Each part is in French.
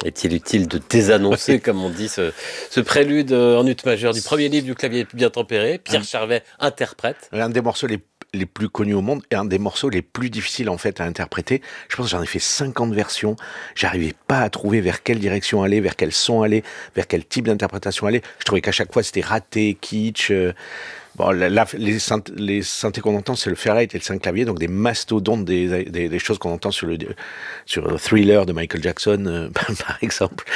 Est-il utile de désannoncer, comme on dit, ce prélude en ut majeur du premier livre du clavier bien tempéré, Pierre Charvet interprète. Un des morceaux les plus connus au monde et un des morceaux les plus difficiles en fait à interpréter. Je pense que j'en ai fait 50 versions. J'arrivais pas à trouver vers quelle direction aller, vers quel son aller, vers quel type d'interprétation aller. Je trouvais qu'à chaque fois c'était raté, kitsch. Bon, là, les synthés qu'on entend, c'est le Fairlight et le 5 clavier, donc des mastodontes des choses qu'on entend sur Thriller de Michael Jackson, par exemple.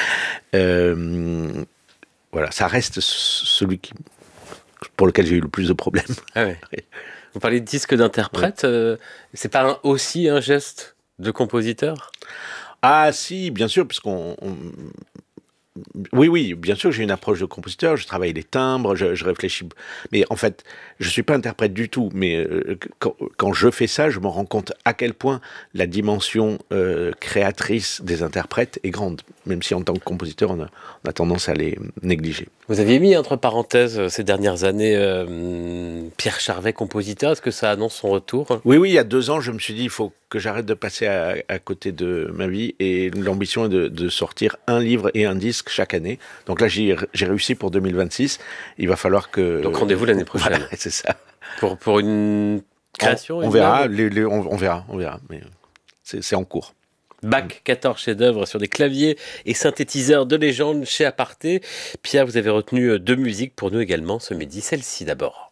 Voilà, ça reste celui pour lequel j'ai eu le plus de problèmes. Ah ouais. Vous parlez de disque d'interprète, c'est pas aussi un geste de compositeur ? Ah si, bien sûr, puisqu'on... Oui, bien sûr, j'ai une approche de compositeur, je travaille les timbres, je réfléchis. Mais en fait, je suis pas interprète du tout. Mais quand je fais ça, je me rends compte à quel point la dimension créatrice des interprètes est grande. Même si en tant que compositeur, on a tendance à les négliger. Vous aviez mis entre parenthèses ces dernières années Pierre Charvet, compositeur. Est-ce que ça annonce son retour ? Oui, il y a 2 ans, je me suis dit, il faut que j'arrête de passer à côté de ma vie. Et l'ambition est de sortir un livre et un disque chaque année. Donc là, j'ai réussi pour 2026. Il va falloir que... Donc rendez-vous l'année prochaine. Voilà, c'est ça. Pour une création on verra, on verra. Mais c'est en cours. Bach, 14 chefs-d'œuvre sur des claviers et synthétiseurs de légende chez Aparté. Pierre, vous avez retenu 2 musiques pour nous également ce midi. Celle-ci d'abord.